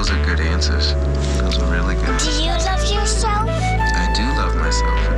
Those are good answers. Those are really good. Do you love yourself? I do love myself.